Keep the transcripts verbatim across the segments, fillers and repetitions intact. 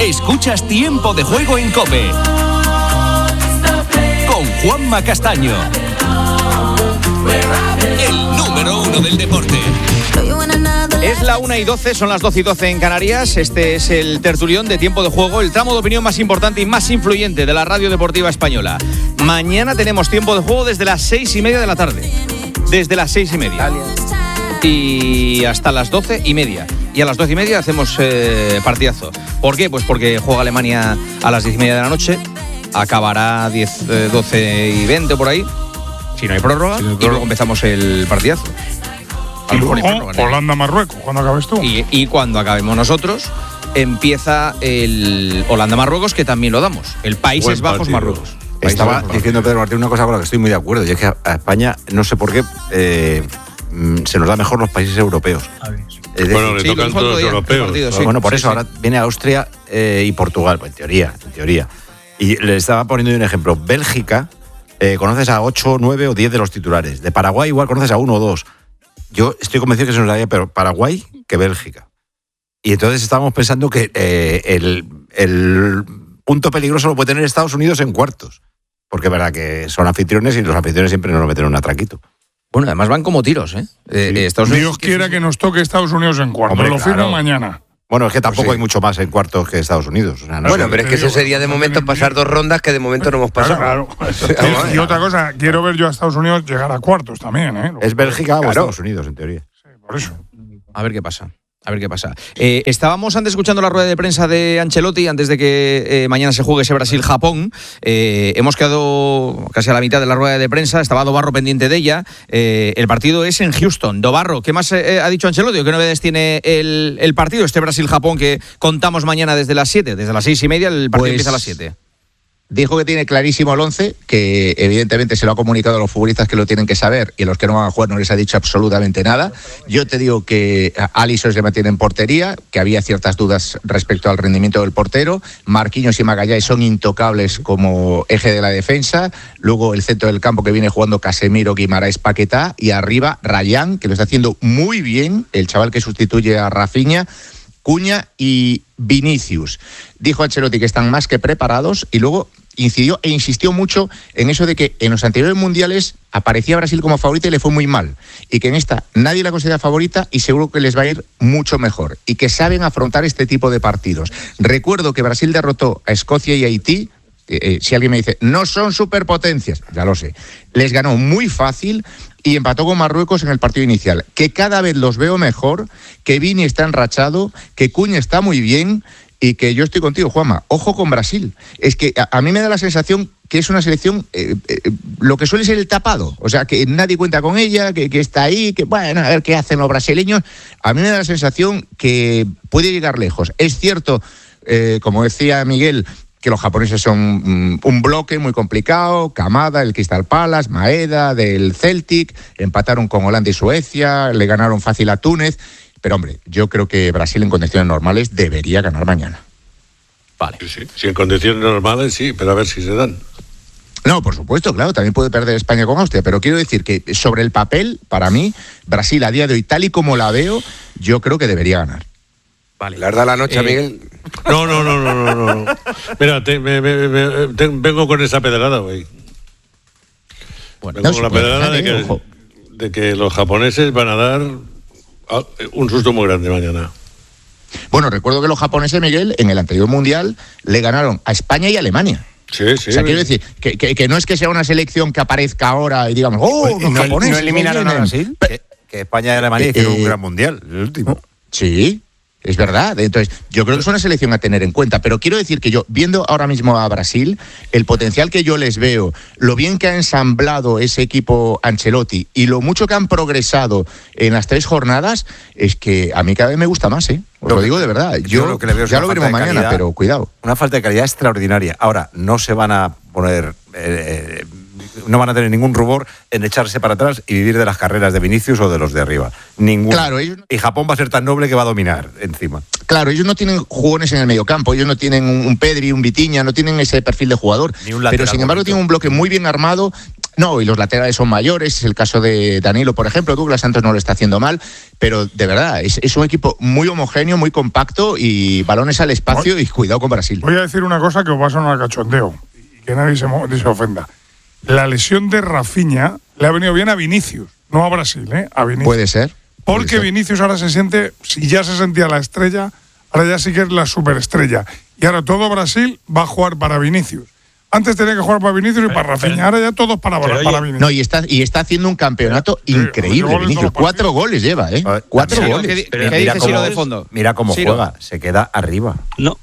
Escuchas Tiempo de Juego en COPE con Juanma Castaño, el número uno del deporte. Es la una y doce, son las doce y doce en Canarias. Este es el tertulión de Tiempo de Juego, el tramo de opinión más importante y más influyente de la radio deportiva española. Mañana tenemos Tiempo de Juego desde las seis y media de la tarde. Desde las seis y media. Y hasta las doce y media. Y a las doce y media hacemos eh, partidazo. ¿Por qué? Pues porque juega Alemania a las diez y media de la noche. Acabará diez, eh, doce y veinte por ahí. Si no hay prórroga. Sí, no hay prórroga. Y luego empezamos el partidazo. Y luego Holanda-Marruecos, cuando acabes tú. Y, y cuando acabemos nosotros, empieza el Holanda-Marruecos, que también lo damos. El Países Bajos-Marruecos. Estaba Bajos, diciendo Pedro Martín una cosa con la que estoy muy de acuerdo, y es que a, a España, no sé por qué, eh, se nos da mejor los países europeos. Es decir, bueno, le sí, tocan todos los europeos. Partido, sí, bueno, por sí, eso sí. Ahora viene Austria eh, y Portugal, pues en teoría, en teoría. Y le estaba poniendo un ejemplo. Bélgica, eh, conoces a ocho, nueve o diez de los titulares. De Paraguay igual conoces a uno o dos. Yo estoy convencido que se nos daría peor Paraguay que Bélgica. Y entonces estábamos pensando que eh, el, el punto peligroso lo puede tener Estados Unidos en cuartos. Porque es verdad que son anfitriones y los anfitriones siempre nos meten un atraquito. Bueno, además van como tiros, ¿eh? eh sí. Estados Unidos Dios quiera que nos toque Estados Unidos en cuartos. Hombre, lo claro. firmo mañana. Bueno, es que tampoco pues sí. hay mucho más en cuartos que Estados Unidos. O sea, no bueno, pero es que eso sería de momento pasar dos rondas que de momento no hemos pasado. Claro, claro. Y otra cosa, quiero ver yo a Estados Unidos llegar a cuartos también, ¿eh? Es Bélgica claro. o Estados Unidos, en teoría. Sí, por eso. A ver qué pasa. A ver qué pasa. Eh, estábamos antes escuchando la rueda de prensa de Ancelotti antes de que eh, mañana se juegue ese Brasil-Japón. Eh, hemos quedado casi a la mitad de la rueda de prensa. Estaba Dobarro pendiente de ella. Eh, el partido es en Houston. Dobarro, ¿qué más eh, ha dicho Ancelotti? ¿Qué novedades tiene el, el partido? Este Brasil-Japón que contamos mañana desde las siete, desde las seis y media. El partido pues... empieza a las siete. Dijo que tiene clarísimo el once, que evidentemente se lo ha comunicado a los futbolistas que lo tienen que saber y a los que no van a jugar no les ha dicho absolutamente nada. Yo te digo que Alisson se mantiene en portería, que había ciertas dudas respecto al rendimiento del portero. Marquinhos y Magallanes son intocables como eje de la defensa. Luego el centro del campo que viene jugando Casemiro, Guimaraes, Paquetá. Y arriba Rayán, que lo está haciendo muy bien, el chaval que sustituye a Rafinha, Cuña y Vinicius. Dijo Ancelotti que están más que preparados y luego incidió e insistió mucho en eso de que en los anteriores mundiales aparecía Brasil como favorita y le fue muy mal, y que en esta nadie la considera favorita y seguro que les va a ir mucho mejor, y que saben afrontar este tipo de partidos. Recuerdo que Brasil derrotó a Escocia y Haití. Eh, eh, si alguien me dice, no son superpotencias, ya lo sé, les ganó muy fácil y empató con Marruecos en el partido inicial. Que cada vez los veo mejor, que Vini está enrachado, que Cuña está muy bien. Y que yo estoy contigo, Juanma, ojo con Brasil. Es que a, a mí me da la sensación que es una selección, eh, eh, lo que suele ser el tapado. O sea, que nadie cuenta con ella, que, que está ahí, que bueno, a ver qué hacen los brasileños. A mí me da la sensación que puede llegar lejos. Es cierto, eh, como decía Miguel, que los japoneses son um, un bloque muy complicado. Kamada, el Crystal Palace, Maeda, del Celtic, empataron con Holanda y Suecia, le ganaron fácil a Túnez. Pero, hombre, yo creo que Brasil en condiciones normales debería ganar mañana. Vale. Sí, sí. Si en condiciones normales, sí, pero a ver si se dan. No, por supuesto, claro, también puede perder España con Austria, pero quiero decir que sobre el papel, para mí, Brasil a día de hoy, tal y como la veo, yo creo que debería ganar. Vale. ¿Le has dado la noche, eh... Miguel? No, no, no, no, no, no. Mira, te, me, me, me, te, vengo con esa pedrada, güey. Bueno, vengo no, con la pedrada de que, de que los japoneses van a dar un susto muy grande mañana. Bueno, recuerdo que los japoneses, Miguel, en el anterior mundial le ganaron a España y a Alemania. Sí, sí. O sea, quiero decir que, que, que no es que sea una selección que aparezca ahora y digamos, oh, los no, japoneses no eliminaron a Brasil. Que, que España y Alemania eh, hicieron eh, un gran mundial, el último. Sí. Es verdad, entonces yo creo que es una selección a tener en cuenta, pero quiero decir que yo, viendo ahora mismo a Brasil, el potencial que yo les veo, lo bien que ha ensamblado ese equipo Ancelotti y lo mucho que han progresado en las tres jornadas, es que a mí cada vez me gusta más, ¿eh? Os lo, lo digo de verdad, yo, yo lo que le veo es ya lo veremos mañana, calidad, pero cuidado. Una falta de calidad extraordinaria. Ahora, no se van a poner... Eh, no van a tener ningún rubor en echarse para atrás y vivir de las carreras de Vinicius o de los de arriba. Ninguno. Claro, ellos... Y Japón va a ser tan noble que va a dominar encima. Claro, ellos no tienen jugones en el mediocampo, ellos no tienen un Pedri, un Vitinha, no tienen ese perfil de jugador. Ni un lateral, pero sin embargo tienen un bloque muy bien armado No, y los laterales son mayores, es el caso de Danilo, por ejemplo. Douglas Santos no lo está haciendo mal, pero de verdad, es, es un equipo muy homogéneo, muy compacto y balones al espacio y cuidado con Brasil. Voy a decir una cosa que os va a sonar cachondeo y que nadie se, se ofenda. La lesión de Rafinha le ha venido bien a Vinicius, no a Brasil, ¿eh? A Vinicius. Puede ser. Porque puede ser. Vinicius ahora se siente, si ya se sentía la estrella, ahora ya sí que es la superestrella. Y ahora todo Brasil va a jugar para Vinicius. Antes tenía que jugar para Vinicius y para Rafinha. Ahora ya todos para, para, para Vinicius. No, y está, y está haciendo un campeonato sí, increíble, Vinicius. Cuatro goles lleva, ¿eh? Ver, Cuatro mira, goles. ¿Qué, ¿qué dice Ciro de fondo? Mira cómo Ciro. juega, se queda arriba. No.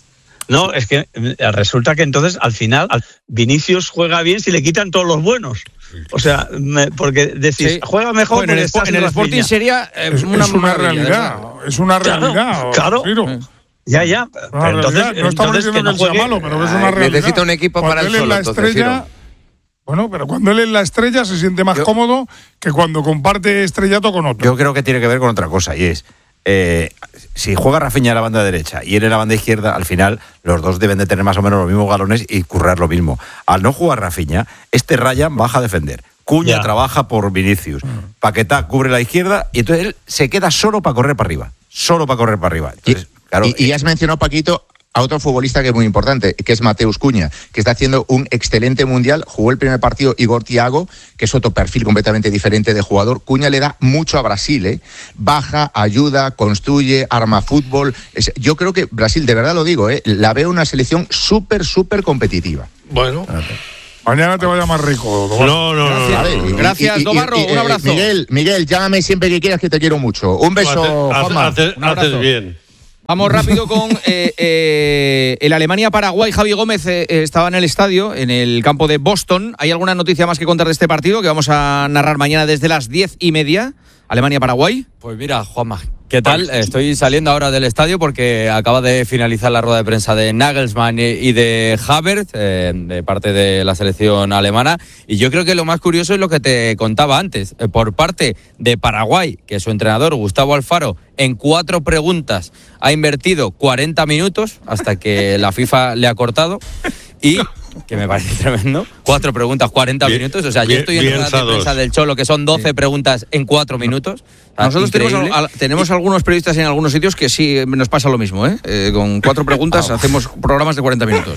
No, es que resulta que entonces al final Vinicius juega bien si le quitan todos los buenos. O sea, me, porque decís, sí. juega mejor. Bueno, en el, en el Sporting sería eh, es, una, es una realidad. Es una realidad. Claro. Ciro. Ya, ya. Pero entonces, no estamos diciendo que, no que él sea malo, pero es una realidad. Necesita un equipo cuando para él el solo, es la entonces, estrella. Ciro. Bueno, pero cuando él es la estrella se siente más Yo, cómodo que cuando comparte estrellato con otro. Yo creo que tiene que ver con otra cosa y es eh, si juega Rafinha a la banda derecha y él en la banda izquierda, al final los dos deben de tener más o menos los mismos galones y currar lo mismo. Al no jugar Rafinha, este Ryan baja a defender. Cuña ya. trabaja por Vinicius. Mm. Paquetá cubre la izquierda y entonces él se queda solo para correr para arriba. Solo para correr para arriba. Entonces, y, claro, y, y has mencionado, Paquito, a otro futbolista que es muy importante, que es Mateus Cuña, que está haciendo un excelente mundial. Jugó el primer partido Igor Thiago, que es otro perfil completamente diferente de jugador. Cuña le da mucho a Brasil, ¿eh? Baja, ayuda, construye, arma fútbol. Es, yo creo que Brasil, de verdad lo digo, ¿eh? La veo una selección súper, súper competitiva. Bueno. Mañana te vaya más rico. Dobarro. No, no, no. Gracias, no, no. Gracias y, y, Dobarro. y, y, un abrazo. Miguel, Miguel, llámame siempre que quieras, que te quiero mucho. Un beso, Haces, Juanma. haces, Un abrazo. haces bien. Vamos rápido con eh, eh, el Alemania-Paraguay. Javi Gómez eh, estaba en el estadio, en el campo de Boston. ¿Hay alguna noticia más que contar de este partido que vamos a narrar mañana desde las diez y media? Alemania-Paraguay. Pues mira, Juanma, ¿qué tal? Estoy saliendo ahora del estadio porque acaba de finalizar la rueda de prensa de Nagelsmann y de Havertz, eh, de parte de la selección alemana. Y yo creo que lo más curioso es lo que te contaba antes. Eh, por parte de Paraguay, que su entrenador, Gustavo Alfaro, en cuatro preguntas ha invertido cuarenta minutos hasta que la FIFA le ha cortado. Y que me parece tremendo. Cuatro preguntas, cuarenta bien, minutos. O sea, bien, yo estoy en la rueda de prensa del Cholo, que son doce sí. preguntas en cuatro minutos. Nosotros tenemos, al, tenemos algunos periodistas en algunos sitios que sí nos pasa lo mismo, ¿eh? Eh, con cuatro preguntas ah, hacemos programas de cuarenta minutos.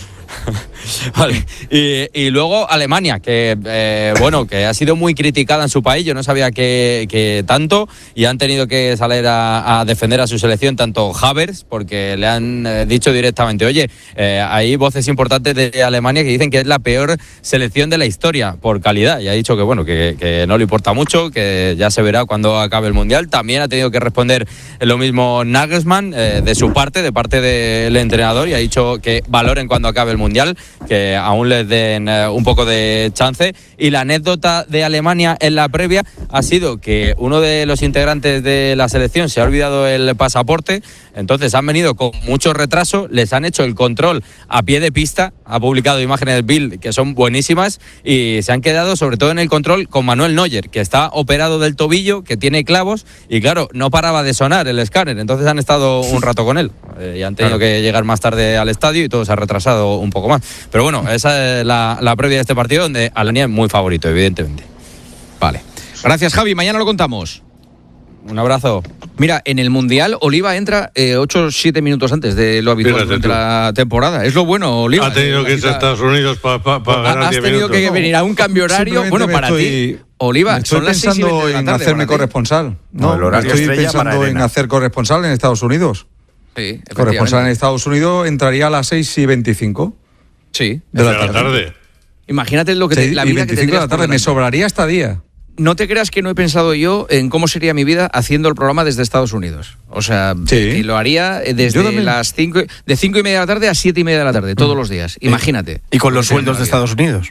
Vale. Y, y luego Alemania, que eh, bueno, que ha sido muy criticada en su país. Yo no sabía que, que tanto, y han tenido que salir a, a defender a su selección, tanto Havertz, porque le han eh, dicho directamente, oye, eh, hay voces importantes de Alemania que dicen que es la peor selección de la historia por calidad, y ha dicho que bueno, que, que no le importa mucho, que ya se verá cuando acabe el mundial. También ha tenido que responder lo mismo Nagelsmann, eh, de su parte, de parte del entrenador, y ha dicho que valoren cuando acabe el mundial, que aún les den eh, un poco de chance. Y la anécdota de Alemania en la previa ha sido que uno de los integrantes de la selección se ha olvidado el pasaporte, entonces han venido con mucho retraso, les han hecho el control a pie de pista, ha publicado imágenes Bild que son buenísimas, y se han quedado sobre todo en el control con Manuel Neuer, que está operado del tobillo, que tiene clavos, y claro, no paraba de sonar el escáner, entonces han estado un rato con él eh, y han tenido claro. que llegar más tarde al estadio y todo se ha retrasado un poco más. Pero bueno, esa es la, la previa de este partido, donde Alemania es muy favorito, evidentemente. Vale. Gracias, Javi. Mañana lo contamos. Un abrazo. Mira, en el Mundial Oliva entra eh, ocho o siete minutos antes de lo habitual durante la temporada. Es lo bueno, Oliva. Ha tenido eh, que irse a Estados Unidos para pa, pa ganar diez minutos. Has tenido que venir a un cambio horario. Bueno, para estoy, ti, Oliva, estoy son las seis y media de la en tarde, hacerme corresponsal. No, no estoy pensando en hacer corresponsal en Estados Unidos. Sí, corresponsal en Estados Unidos entraría a las seis y veinticinco. Sí. De la, la tarde. tarde. Imagínate lo que te, la vida que de la tarde. Me sobraría hasta día. No te creas que no he pensado yo en cómo sería mi vida haciendo el programa desde Estados Unidos. O sea, sí. que lo haría desde las cinco, de cinco y media de la tarde a siete y media de la tarde, todos los días. Imagínate. ¿Y con los sueldos de Estados Unidos?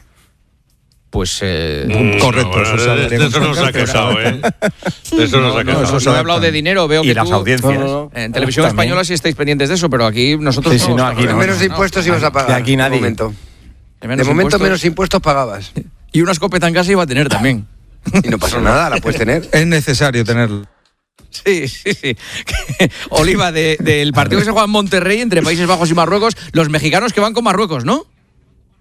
Pues eh, mm, correcto. No, eso, de, de eso nos ha quejado, ¿eh? De eso nos ha quejado. No, no he hablado de dinero, veo y que las tú, audiencias. No, no, en televisión También. española sí estáis pendientes de eso, pero aquí nosotros sí, sí, no. no aquí no, menos no, impuestos ibas a pagar. De aquí nadie. De momento, de, de momento menos impuestos pagabas. Y una escopeta en casa iba a tener también. Y no pasa nada, la puedes tener. Es necesario tenerlo. Sí, sí, sí. Oliva, de, del partido que se juega en Monterrey entre Países Bajos y Marruecos, los mexicanos que van con Marruecos, ¿no?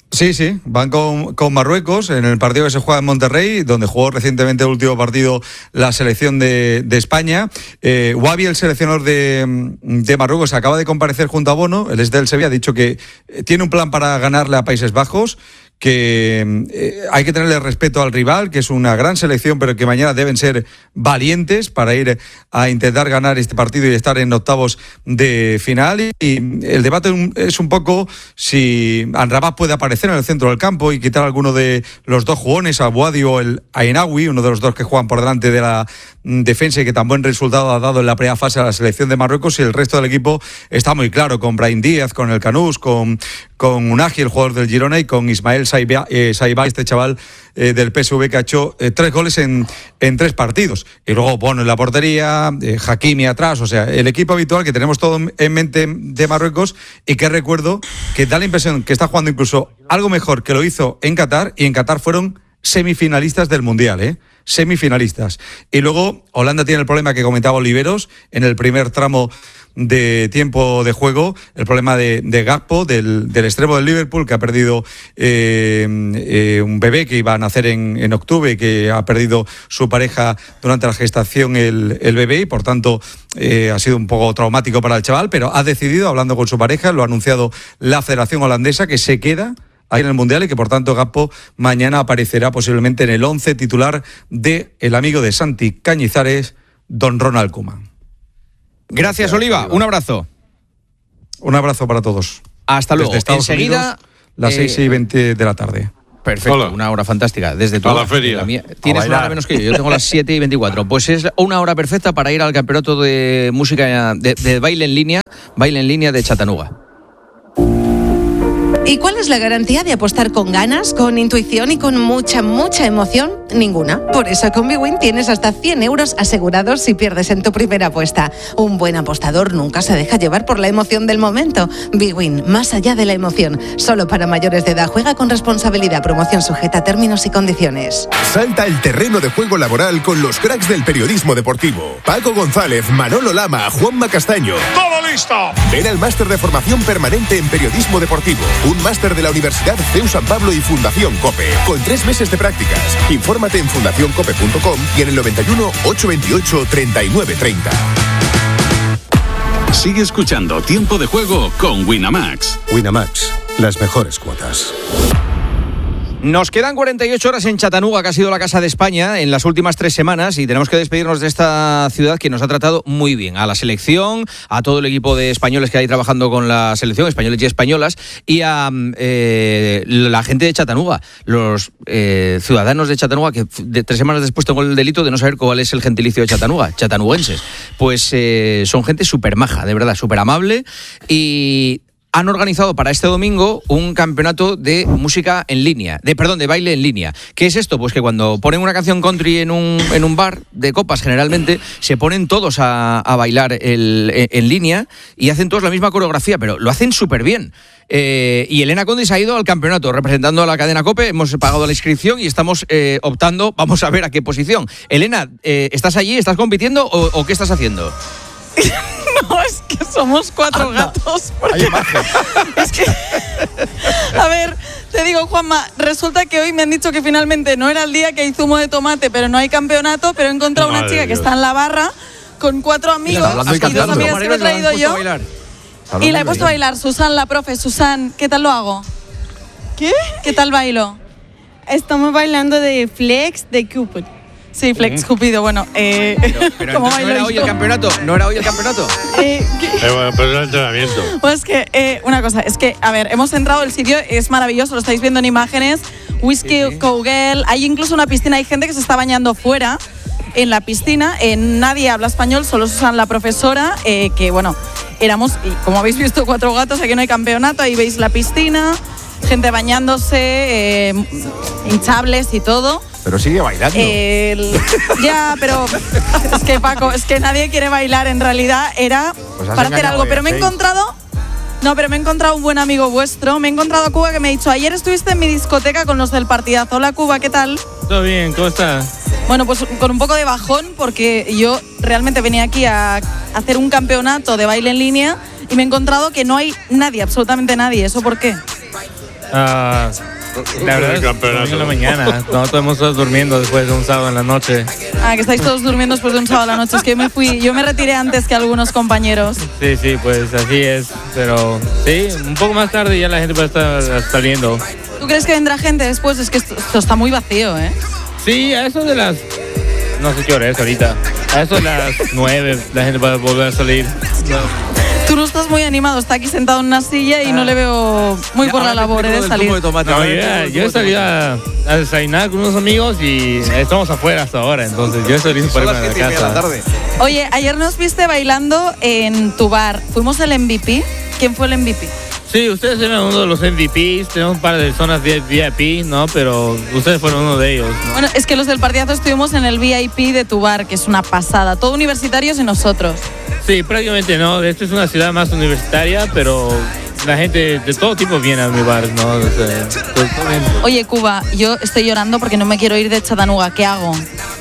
Sí, sí, van con, con Marruecos en el partido que se juega en Monterrey, donde jugó recientemente el último partido la selección de, de España. Eh, Wabi, el seleccionador de, de Marruecos, acaba de comparecer junto a Bono, el ex del Sevilla, ha dicho que tiene un plan para ganarle a Países Bajos, que eh, hay que tenerle respeto al rival, que es una gran selección, pero que mañana deben ser valientes para ir a intentar ganar este partido y estar en octavos de final. Y, y el debate es un poco si Amrabat puede aparecer en el centro del campo y quitar a alguno de los dos jugones, a Boadi o el Ainaoui, uno de los dos que juegan por delante de la defensa y que tan buen resultado ha dado en la primera fase a la selección de Marruecos, y el resto del equipo está muy claro, con Brahim Díaz, con el Canús, con, con Unagi, el jugador del Girona, y con Ismael Saiba, eh, Saiba este chaval eh, del P S V que ha hecho eh, tres goles en, en tres partidos. Y luego Bono en la portería, eh, Hakimi atrás, o sea, el equipo habitual que tenemos todo en mente de Marruecos, y que recuerdo que da la impresión que está jugando incluso algo mejor que lo hizo en Qatar, y en Qatar fueron semifinalistas del Mundial, ¿eh? Semifinalistas. Y luego Holanda tiene el problema que comentaba Oliveros en el primer tramo de tiempo de juego, el problema de, de Gakpo, del, del extremo del Liverpool, que ha perdido eh, eh, un bebé que iba a nacer en, en octubre, que ha perdido su pareja durante la gestación el, el bebé, y por tanto eh, ha sido un poco traumático para el chaval, pero ha decidido, hablando con su pareja, lo ha anunciado la Federación Holandesa, que se queda ahí en el Mundial, y que por tanto Gakpo mañana aparecerá posiblemente en el once titular de el amigo de Santi Cañizares, don Ronald Koeman. Gracias, Oliva. Un abrazo. Un abrazo para todos. Hasta luego. Desde Estados Enseguida, Unidos, las seis y veinte de la tarde. Perfecto, Hola. Una hora fantástica. Desde tu A la feria. La mía. Tienes una hora menos que yo. Yo tengo las siete y veinticuatro. Pues es una hora perfecta para ir al campeonato de música, de, de baile en línea, baile en línea de Chattanooga. ¿Y cuál es la garantía de apostar con ganas, con intuición y con mucha, mucha emoción? Ninguna. Por eso con Bwin tienes hasta cien euros asegurados si pierdes en tu primera apuesta. Un buen apostador nunca se deja llevar por la emoción del momento. Bwin, más allá de la emoción. Solo para mayores de edad. Juega con responsabilidad. Promoción sujeta a términos y condiciones. Salta el terreno de juego laboral con los cracks del periodismo deportivo. Paco González, Manolo Lama, Juanma Castaño. ¡Todo listo! Ven al máster de formación permanente en periodismo deportivo. Un máster de la Universidad C E U San Pablo y Fundación COPE. Con tres meses de prácticas. Infórmate en fundación cope punto com y en el noventa y uno, ochocientos veintiocho, treinta y nueve treinta. Sigue escuchando Tiempo de Juego con Winamax. Winamax, las mejores cuotas. Nos quedan cuarenta y ocho horas en Chattanooga, que ha sido la casa de España en las últimas tres semanas, y tenemos que despedirnos de esta ciudad que nos ha tratado muy bien, a la selección, a todo el equipo de españoles que hay trabajando con la selección, españoles y españolas, y a eh, la gente de Chattanooga, los eh, ciudadanos de Chattanooga, que de, tres semanas después tengo el delito de no saber cuál es el gentilicio de Chattanooga, chattanooguenses. Pues eh, son gente súper maja, de verdad, súper amable, y han organizado para este domingo un campeonato de música en línea, de perdón, de baile en línea. ¿Qué es esto? Pues que cuando ponen una canción country en un, en un bar de copas, generalmente se ponen todos a, a bailar el, en línea y hacen todos la misma coreografía, pero lo hacen súper bien. Eh, y Elena Conde se ha ido al campeonato representando a la cadena COPE, hemos pagado la inscripción y estamos eh, optando, vamos a ver a qué posición. Elena, eh, ¿estás allí? ¿Estás compitiendo o, o qué estás haciendo? No, es que somos cuatro Anda. gatos. Porque... es que, a ver, te digo, Juanma, resulta que hoy me han dicho que finalmente no era el día, que hay zumo de tomate, pero no hay campeonato, pero he encontrado Madre una chica Dios. que está en la barra con cuatro amigos y, y dos amigas que me he traído yo. Y la he puesto a bailar. Susan, la profe. Susan, ¿qué tal lo hago? ¿Qué? ¿Qué tal bailo? Estamos bailando de Flex de Cupid. Sí, Flex Cupido, bueno. Eh, pero pero ¿no era hoy el campeonato? ¿No era hoy el campeonato? Eh, eh, bueno, pero era el entrenamiento. Pues que, eh, una cosa, es que, a ver, hemos entrado, el sitio es maravilloso, lo estáis viendo en imágenes. Whisky, sí, sí. Cowgirl, hay incluso una piscina, hay gente que se está bañando fuera en la piscina. Eh, nadie habla español, solo Susan, la profesora, eh, que, bueno, éramos, como habéis visto, cuatro gatos, aquí no hay campeonato, ahí veis la piscina, gente bañándose, eh, hinchables y todo. Pero sigue bailando. El, ya, pero es que Paco, es que nadie quiere bailar. En realidad era pues para hacer algo. Pero me he encontrado, no, pero me he encontrado un buen amigo vuestro. Me he encontrado a Cuba, que me ha dicho: ayer estuviste en mi discoteca con los del partidazo. Hola, Cuba, ¿qué tal? Todo bien, ¿cómo estás? Bueno, pues con un poco de bajón, porque yo realmente venía aquí a hacer un campeonato de baile en línea y me he encontrado que no hay nadie, absolutamente nadie. ¿Eso por qué? Ah, la verdad es domingo en la mañana. No, todos hemos estado durmiendo después de un sábado en la noche. Ah, que estáis todos durmiendo después de un sábado a la noche. Es que yo me fui, yo me retiré antes que algunos compañeros. Sí, sí, pues así es. Pero sí, un poco más tarde ya la gente puede estar saliendo. ¿Tú crees que vendrá gente después? Es que esto, esto está muy vacío, ¿eh? Sí, a eso de las... No sé qué hora es ahorita. A eso de las nueve la gente va a volver a salir. No. Tú no estás muy animado, está aquí sentado en una silla y no le veo muy por la labor de salir. De tomate, no, yo, ya, yo he salido a, a desayunar con unos amigos y estamos afuera hasta ahora, entonces yo estoy listo para irme a la casa. Tarde. Oye, ayer nos viste bailando en tu bar. Fuimos el M V P. ¿Quién fue el M V P? Sí, ustedes eran uno de los M V Ps, tenemos un par de zonas V I P, ¿no? Pero ustedes fueron uno de ellos, ¿no? Bueno, es que los del partidazo estuvimos en el V I P de tu bar, que es una pasada. Todo universitarios y nosotros. Sí, prácticamente no. Esta es una ciudad más universitaria, pero la gente de todo tipo viene a mi bar, ¿no? O sea, todo, todo bien. Oye, Cuba, yo estoy llorando porque no me quiero ir de Chattanooga. ¿Qué hago?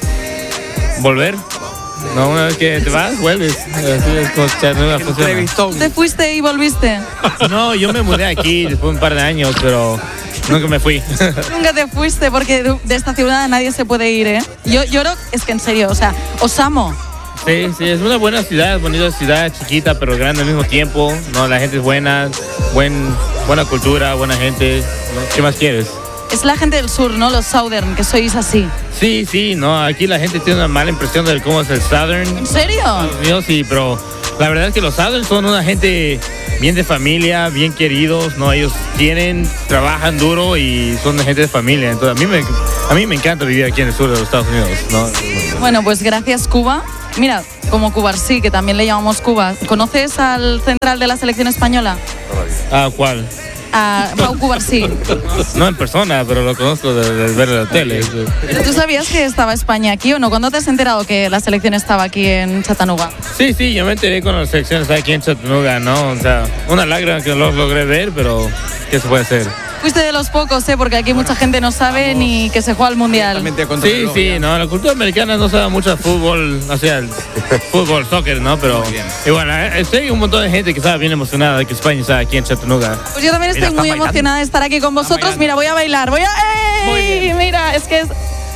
¿Volver? No, una vez que te vas, vuelves. Así es como Chattanooga funciona. ¿Te fuiste y volviste? No, yo me mudé aquí después de un par de años, pero nunca me fui. Nunca te fuiste porque de esta ciudad nadie se puede ir, ¿eh? Yo lloro, es que en serio, o sea, os amo. Sí, sí, es una buena ciudad, bonita ciudad, chiquita pero grande al mismo tiempo, ¿no? La gente es buena, buen, buena cultura, buena gente, ¿no? ¿Qué más quieres? Es la gente del sur, ¿no? Los Southern, que sois así. Sí, sí, no, aquí la gente tiene una mala impresión de cómo es el Southern. ¿En serio? Yo sí, pero la verdad es que los Southern son una gente bien de familia, bien queridos, ¿no? Ellos tienen, trabajan duro y son de gente de familia, entonces a mí me, a mí me encanta vivir aquí en el sur de los Estados Unidos, ¿no? Bueno, pues gracias, Cuba. Mira, como Cubarsí, que también le llamamos Cuba. ¿Conoces al central de la selección española? Ah, ¿cuál? A Pau Cubarsí. No en persona, pero lo conozco de, de ver en la tele. ¿Pero tú sabías que estaba España aquí o no? ¿Cuándo te has enterado que la selección estaba aquí en Chattanooga? Sí, sí, yo me enteré cuando la selección estaba aquí en Chattanooga, ¿no? O sea, una lágrima que no logré ver, pero ¿qué se puede hacer? Fuiste de los pocos, ¿eh? Porque aquí mucha gente no sabe ni que se juega al Mundial. Sí, sí, no, la cultura americana no sabe mucho de fútbol, o sea, el fútbol, soccer, ¿no? Pero igual, eh, hay un montón de gente que está bien emocionada de que España está aquí en Chattanooga. Pues yo también estoy Mira, muy emocionada de estar aquí con vosotros. Mira, voy a bailar, voy a... ¡Ey! Mira, es que es...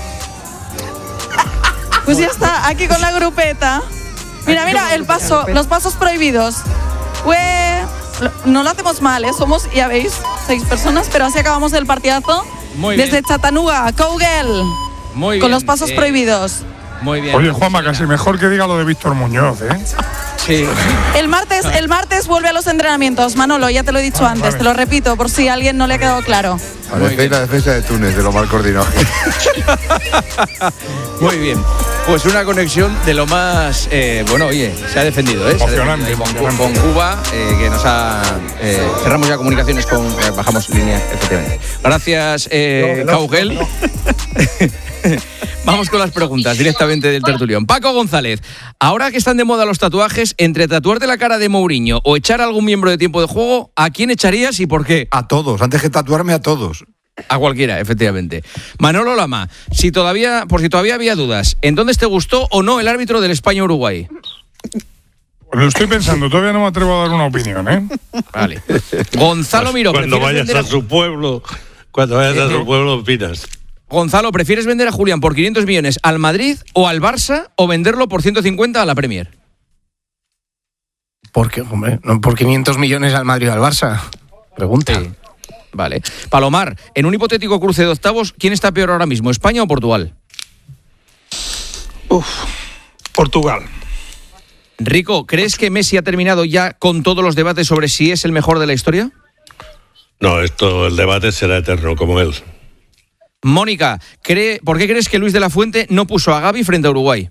Pues ya está, aquí con la grupeta. Mira, mira, el paso, los pasos prohibidos. ¡Ue! No lo hacemos mal, ¿eh? Somos, ya veis, seis personas, pero así acabamos el partidazo. Muy Desde bien. Chattanooga, Cowgirl. Muy bien. Con los pasos eh, prohibidos. Muy bien. Oye, Juanma, casi mejor que diga lo de Víctor Muñoz, ¿eh? Sí. El martes, el martes vuelve a los entrenamientos, Manolo, ya te lo he dicho ah, antes, vale. Te lo repito, por si a alguien no le ha quedado claro. Parecéis la defensa de Túnez, de lo mal coordinado. Muy bien. Pues una conexión de lo más... Eh, bueno, oye, se ha defendido, ¿eh? Se ha defendido con, con Cuba, eh, que nos ha... Eh, cerramos ya comunicaciones con... Eh, bajamos línea, efectivamente. Gracias, eh, Cowgirl. Vamos con las preguntas directamente del tertulión. Paco González, ahora que están de moda los tatuajes, entre tatuarte la cara de Mourinho o echar a algún miembro de Tiempo de Juego, ¿a quién echarías y por qué? A todos, antes que tatuarme a todos. A cualquiera, efectivamente. Manolo Lama, si todavía, por si todavía había dudas, ¿en dónde te gustó o no el árbitro del España-Uruguay? Pues lo estoy pensando, todavía no me atrevo a dar una opinión, ¿eh? Vale. Gonzalo Miró, cuando vayas a su pueblo, cuando vayas a su pueblo opinas. Gonzalo, ¿prefieres vender a Julián por quinientos millones al Madrid o al Barça o venderlo por ciento cincuenta a la Premier? ¿Por qué, hombre? No por quinientos millones al Madrid o al Barça. Pregunta. Sí. Vale. Palomar, en un hipotético cruce de octavos, ¿quién está peor ahora mismo, España o Portugal? Uf, Portugal. Rico, ¿crees que Messi ha terminado ya con todos los debates sobre si es el mejor de la historia? No, esto, el debate será eterno, como él. Mónica, ¿cree, ¿por qué crees que Luis de la Fuente no puso a Gavi frente a Uruguay?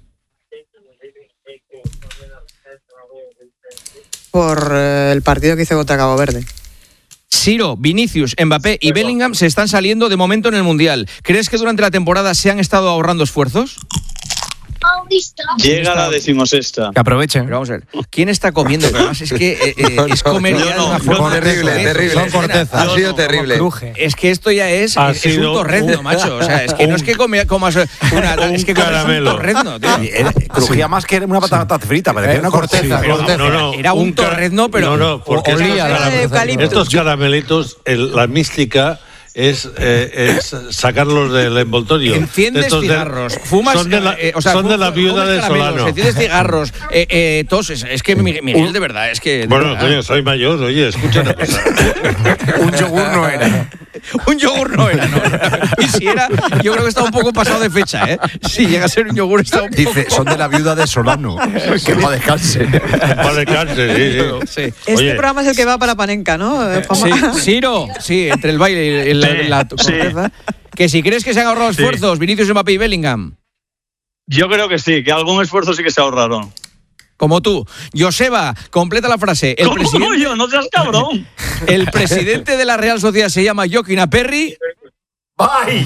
Por eh, el partido que hizo contra Cabo Verde. Siro, Vinicius, Mbappé y Bellingham se están saliendo de momento en el Mundial. ¿Crees que durante la temporada se han estado ahorrando esfuerzos? Llega la decimosexta. Que aprovechen. Pero vamos a ver, ¿quién está comiendo? Pero además es que eh, eh, es comer ya de una forma terrible, terrible. Son cortezas. Ha sido terrible. Es que esto ya es, Ha es un sido torrezno, un- macho. O sea, es que no es que come- comas una, es que comes un caramelo. torrezno, tío. Era- Crujía más que una patata frita, parecía una corteza. Pero, No, no, no. era un ca- torrezno, pero No, no, porque estos, olía caram- de eucalipto. estos caramelitos, el- la mística es, eh, es sacarlos del envoltorio. Enciendes Estos de- cigarros, fumas. Son de la, eh, o sea, son de la fu- viuda comes de caramelos, Solano. Enciendes cigarros, eh, eh, tos. Es, es que Miguel, Miguel, de verdad, es que. de Bueno, verdad. coño, soy mayor, oye, escucha una cosa. Un yogur no era. Un yogur no era, no. Y si era, yo creo que estaba un poco pasado de fecha, ¿eh? Si llega a ser un yogur, está un poco. Dice, son de la viuda de Solano. Que no descanse. Vale, cárcel, sí, sí. Sí. Este Oye. programa es el que va para Panenka, ¿no? Eh, Sí, Juanma. Ciro, sí, entre el baile y la, Sí, la sí. corteza. Que si crees que se han ahorrado Sí. esfuerzos, Vinicius, Mbappé y Bellingham. Yo creo que sí, que algún esfuerzo sí que se ahorraron. Como tú. Joseba, completa la frase. El ¿Cómo presidente, yo? No seas cabrón. el presidente de la Real Sociedad se llama Joaquín Aperri. ¡Ay!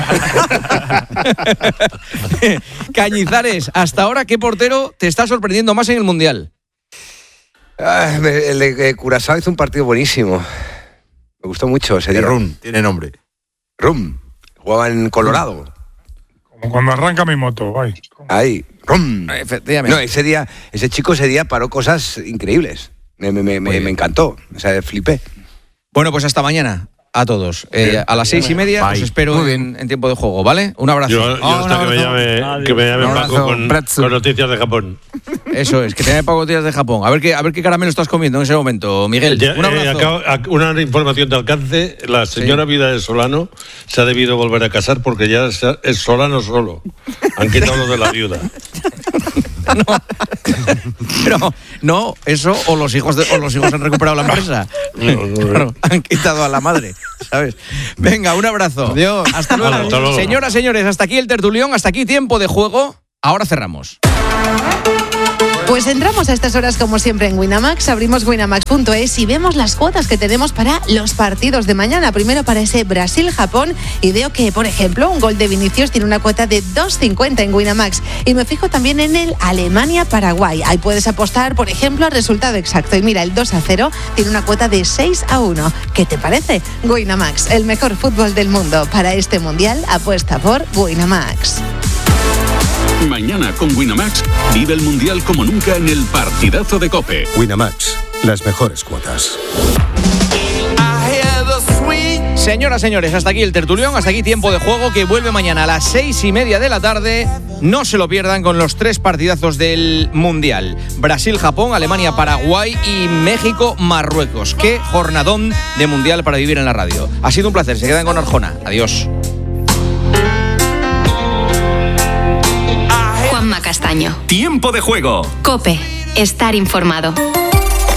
Cañizares, hasta ahora, ¿qué portero te está sorprendiendo más en el Mundial? Ah, me- el de eh, Curazao hizo un partido buenísimo. Me gustó mucho ese De día. Run, tiene nombre. Rum. Jugaba en Colorado. Como cuando arranca mi moto, ay. Ahí. Rum. Efectivamente. No, ese día, ese chico ese día paró cosas increíbles. Me, me, me, me, me encantó. O sea, flipé. Bueno, pues hasta mañana a todos. Eh, a las seis y media os espero en, en tiempo de juego, ¿vale? Un abrazo. Yo, yo hasta que me llame, que me llame Un Paco abrazo. con, con noticias de Japón. Eso es, que te llame Paco Díaz de Japón. A ver qué, a ver qué caramelo estás comiendo en ese momento, Miguel. Ya, Un eh, abrazo. acabo- ac- una información de alcance: la señora Vida de Solano se ha debido volver a casar porque ya se ha- es Solano solo. Han quitado lo de la viuda. Pero no, eso o los hijos de- o los hijos han recuperado la empresa. Claro, han quitado a la madre, ¿sabes? Venga, un abrazo. Adiós. Hasta luego. Hasta luego. Señoras, señores, hasta aquí el tertulión, hasta aquí tiempo de juego. Ahora cerramos. Pues entramos a estas horas como siempre en Winamax, abrimos winamax punto es y vemos las cuotas que tenemos para los partidos de mañana. Primero para ese Brasil-Japón y veo que, por ejemplo, un gol de Vinicius tiene una cuota de dos cincuenta en Winamax. Y me fijo también en el Alemania-Paraguay. Ahí puedes apostar, por ejemplo, al resultado exacto. Y mira, el dos a cero tiene una cuota de seis a uno. ¿Qué te parece? Winamax, el mejor fútbol del mundo. Para este Mundial, apuesta por Winamax. Mañana con Winamax vive el Mundial como nunca en el partidazo de COPE. Winamax, las mejores cuotas. Señoras, señores, hasta aquí el tertulión, hasta aquí tiempo de juego que vuelve mañana a las seis y media de la tarde. No se lo pierdan con los tres partidazos del Mundial. Brasil-Japón, Alemania-Paraguay y México-Marruecos. Qué jornadón de Mundial para vivir en la radio. Ha sido un placer, se quedan con Arjona. Adiós. Juanma Castaño. Tiempo de juego. COPE. Estar informado.